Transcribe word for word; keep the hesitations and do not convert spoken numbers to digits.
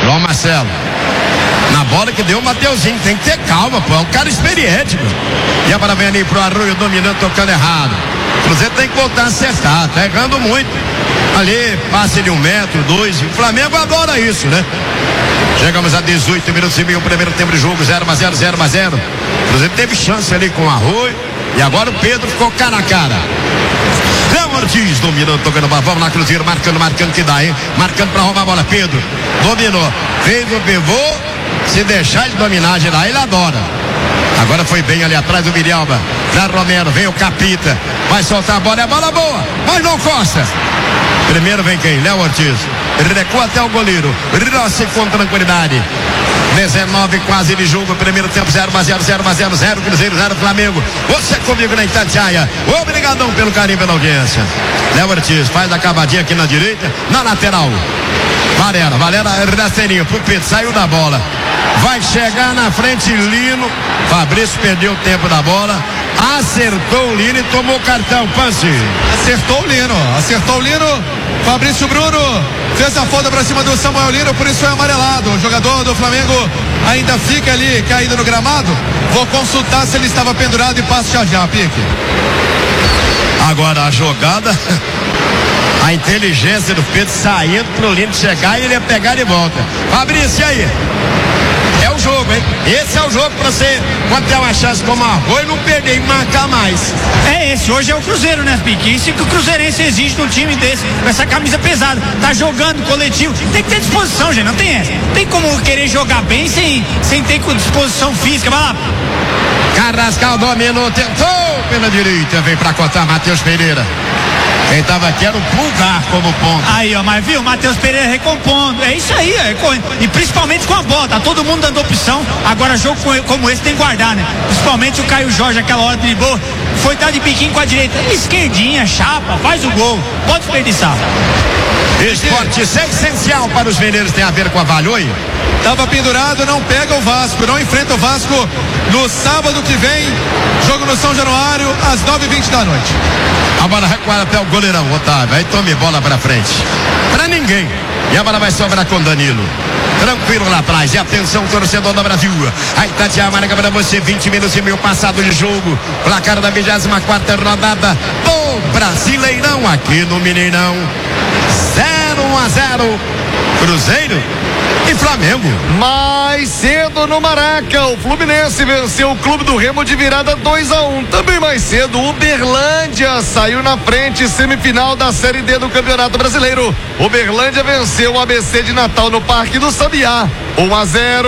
João Marcelo. Na bola que deu o Mateuzinho, tem que ter calma, pô, é um cara experiente, meu. E a bola vem ali pro Arroio, dominando, tocando errado. O Cruzeiro tem que voltar a acertar, tá errando muito. Ali, passe de um metro, dois, o Flamengo adora isso, né? Chegamos a dezoito minutos e meio, primeiro tempo de jogo, zero a zero, zero a zero. O Cruzeiro teve chance ali com o Arroio, e agora o Pedro ficou cara a cara. Léo Ortiz dominando, tocando bola. Vamos lá, Cruzeiro, marcando, marcando que dá, hein? Marcando pra roubar a bola. Pedro dominou, fez o pivô. Se deixar ele dominar, lá ele adora. Agora foi bem ali atrás do Mirialba. Pra Romero, vem o Capita. Vai soltar a bola, é bola boa, mas não Costa. Primeiro vem quem? Léo Ortiz. Recua até o goleiro. Rossi com tranquilidade. dezenove quase de jogo, primeiro tempo zero a zero, zero a zero, zero Cruzeiro, zero Flamengo. Você comigo na Itatiaia. Obrigadão pelo carinho, pela audiência. Léo Ortiz faz a cavadinha aqui na direita, na lateral. Valera, Valera rasteirinho pro Pedro, saiu da bola. Vai chegar na frente Lino. Fabrício perdeu o tempo da bola. Acertou o Lino e tomou o cartão. Passe. Acertou o Lino, acertou o Lino. Fabrício Bruno fez a falta pra cima do Samuel Lino, por isso foi amarelado. O jogador do Flamengo ainda fica ali caído no gramado. Vou consultar se ele estava pendurado e passo já já, Pique. Agora a jogada, a inteligência do Pedro saindo pro Lino chegar e ele ia pegar de volta. Fabrício, e aí? É o jogo, hein? Esse é o jogo pra você, quando tem uma chance como a Arroio, não perder e marcar mais. É esse, hoje é o Cruzeiro, né, Pique? Isso que o Cruzeirense exige num time desse, com essa camisa pesada. Tá jogando coletivo, tem que ter disposição, gente, não tem essa. Tem como querer jogar bem sem, sem ter disposição física. Vai lá. Carrascal dominou, tentou pela direita, vem pra cotar Matheus Pereira. Quem tava aqui era o Pulgar como ponto. Aí, ó, mas viu, Matheus Pereira recompondo. É isso aí, é, e principalmente com a bola. Tá todo mundo dando opção. Agora, jogo como esse tem que guardar, né? Principalmente o Caio Jorge, aquela hora driblou. Foi dar de biquinho com a direita. Esquerdinha, chapa, faz o gol. Pode desperdiçar. Esporte, isso é essencial para os veneiros, tem a ver com a Valhoia. Tava pendurado, não pega o Vasco, não enfrenta o Vasco no sábado que vem, jogo no São Januário, às nove e vinte da noite. A bola recuada até o goleirão, Otávio, aí tome bola pra frente, pra ninguém, e a bola vai sobrar com Danilo, tranquilo lá atrás, e atenção torcedor do Brasil, a Itatiaia marca pra você, vinte minutos e meio passado de jogo, placar da vigésima quarta rodada do Brasileirão, aqui no Mineirão, zero a zero, Cruzeiro e Flamengo. Mais cedo no Maraca, o Fluminense venceu o Clube do Remo de virada dois a um. Também mais cedo, o Uberlândia saiu na frente, semifinal da Série D do Campeonato Brasileiro. Uberlândia venceu o A B C de Natal no Parque do Sabiá, um a zero.